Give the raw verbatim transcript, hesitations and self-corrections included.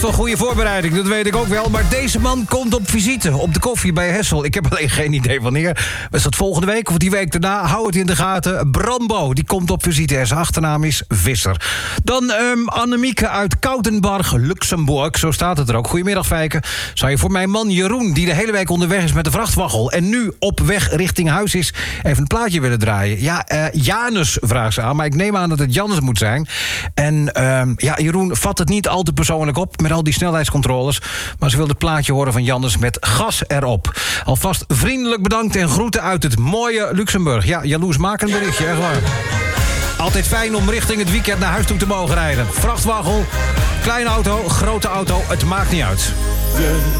Van goede voorbereiding, dat weet ik ook wel. Maar deze man komt op visite op de koffie bij Hessel. Ik heb alleen geen idee wanneer. Is dat volgende week of die week daarna? Hou het in de gaten. Brambo, die komt op visite en zijn achternaam is Visser. Dan um, Annemieke uit Koutenbarg, Luxemburg. Zo staat het er ook. Goedemiddag, Fijke. Zou je voor mijn man Jeroen, die de hele week onderweg is met de vrachtwaggel en nu op weg richting huis is, even een plaatje willen draaien? Ja, uh, Janus vraagt ze aan, maar ik neem aan dat het Janus moet zijn. En um, ja, Jeroen vat het niet al te persoonlijk op met al die snelheidscontroles, maar ze wil het plaatje horen van Janus met gas erop. Alvast vriendelijk bedankt en groeten uit het mooie Luxemburg. Ja, jaloersmakend berichtje, echt waar. Altijd fijn om richting het weekend naar huis toe te mogen rijden. Vrachtwaggel, kleine auto, grote auto, het maakt niet uit. De